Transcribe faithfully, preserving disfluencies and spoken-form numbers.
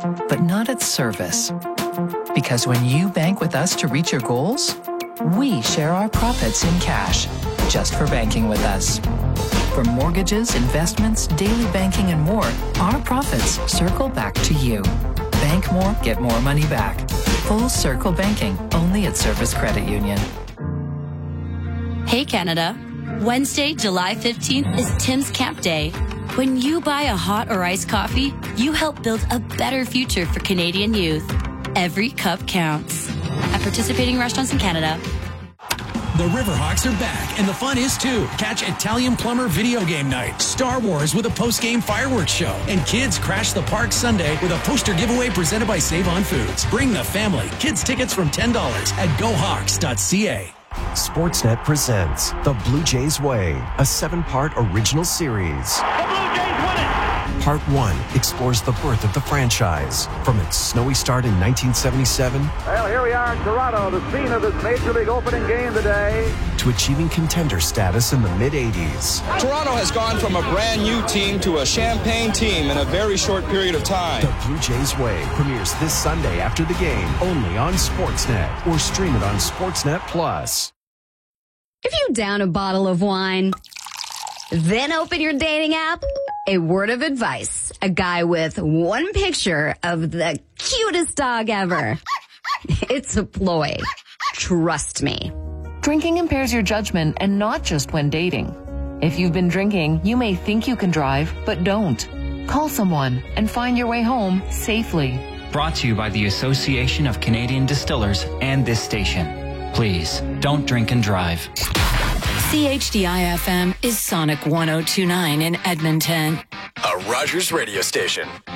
but not at service. Because when you bank with us to reach your goals, we share our profits in cash, just for banking with us. For mortgages, investments, daily banking, and more, our profits circle back to you. Bank more, get more money back. Full Circle Banking, only at Service Credit Union. Hey, Canada. Wednesday, July fifteenth is Tim's Camp Day. When you buy a hot or iced coffee, you help build a better future for Canadian youth. Every cup counts. At participating restaurants in Canada. The Riverhawks are back, and the fun is too. Catch Italian Plumber Video Game Night, Star Wars with a post-game fireworks show, and kids crash the park Sunday with a poster giveaway presented by Save On Foods. Bring the family. Kids tickets from ten dollars at go hawks dot c a. Sportsnet presents The Blue Jays Way, a seven-part original series. The Blue Jays win it! Part one explores the birth of the franchise, from its snowy start in nineteen seventy-seven. Well, here we are in Toronto, the scene of this Major League opening game today. To achieving contender status in the mid-eighties. Toronto has gone from a brand new team to a champagne team in a very short period of time. The Blue Jays Way premieres this Sunday after the game, only on Sportsnet, or stream it on Sportsnet Plus. If you down a bottle of wine, then open your dating app, a word of advice. A guy with one picture of the cutest dog ever. It's a ploy. Trust me. Drinking impairs your judgment, and not just when dating. If you've been drinking, you may think you can drive, but don't. Call someone and find your way home safely. Brought to you by the Association of Canadian Distillers and this station. Please, don't drink and drive. C H D I F M is Sonic one oh two point nine in Edmonton. A Rogers radio station.